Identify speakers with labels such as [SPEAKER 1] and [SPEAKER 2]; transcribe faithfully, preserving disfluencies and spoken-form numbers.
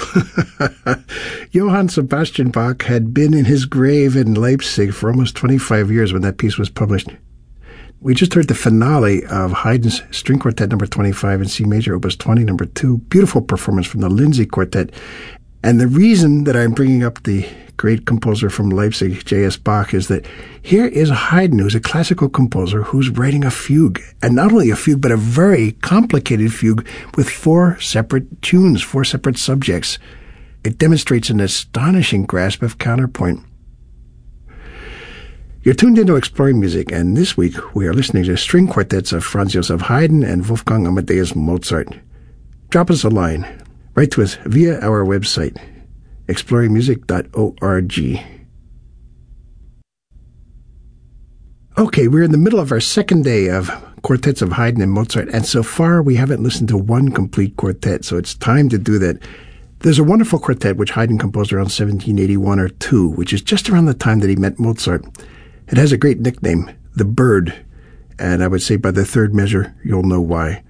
[SPEAKER 1] Johann Sebastian Bach had been in his grave in Leipzig for almost twenty-five years when that piece was published. We just heard the finale of Haydn's String Quartet number twenty-five in C major, opus twenty, number two. Beautiful performance from the Lindsay Quartet. And the reason that I'm bringing up the great composer from Leipzig, J S. Bach, is that here is Haydn, who's a classical composer, who's writing a fugue. And not only a fugue, but a very complicated fugue with four separate tunes, four separate subjects. It demonstrates an astonishing grasp of counterpoint. You're tuned into Exploring Music, and this week we are listening to string quartets of Franz Joseph Haydn and Wolfgang Amadeus Mozart. Drop us a line. Write to us via our website, exploring music dot org. Okay, we're in the middle of our second day of quartets of Haydn and Mozart, and so far we haven't listened to one complete quartet, so it's time to do that. There's a wonderful quartet which Haydn composed around seventeen eighty-one or two, which is just around the time that he met Mozart. It has a great nickname, the Bird, and I would say by the third measure, you'll know why.